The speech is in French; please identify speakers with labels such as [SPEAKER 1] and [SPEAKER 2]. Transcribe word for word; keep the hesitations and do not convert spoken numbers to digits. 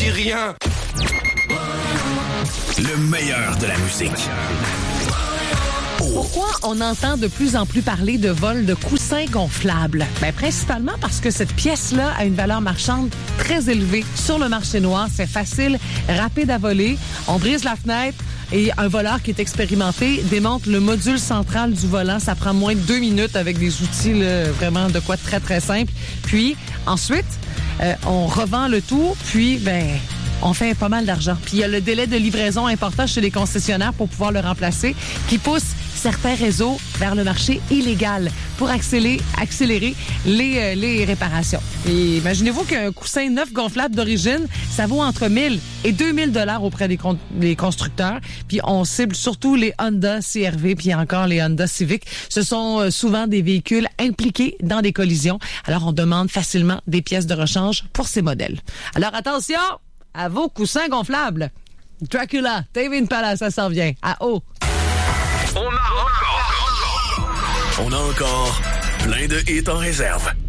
[SPEAKER 1] dis rien.
[SPEAKER 2] Le meilleur de la musique.
[SPEAKER 3] Pourquoi on entend de plus en plus parler de vol de coussins gonflables? Ben, principalement parce que cette pièce-là a une valeur marchande très élevée sur le marché noir. C'est facile, rapide à voler. On brise la fenêtre et un voleur qui est expérimenté démonte le module central du volant. Ça prend moins de deux minutes avec des outils là, vraiment de quoi de très, très simple. Puis, ensuite, euh, on revend le tout, puis, ben... on fait pas mal d'argent. Puis il y a le délai de livraison important chez les concessionnaires pour pouvoir le remplacer, qui pousse certains réseaux vers le marché illégal pour accélérer, accélérer les, euh, les réparations. Et imaginez-vous qu'un coussin neuf gonflable d'origine, ça vaut entre mille et deux mille dollars auprès des, con- des constructeurs. Puis on cible surtout les Honda C R V, puis encore les Honda Civic. Ce sont euh, souvent des véhicules impliqués dans des collisions. Alors on demande facilement des pièces de rechange pour ces modèles. Alors attention à vos coussins gonflables. Dracula, Tame Impala, ça s'en vient. À haut.
[SPEAKER 2] On a encore, on a encore plein de hits en réserve.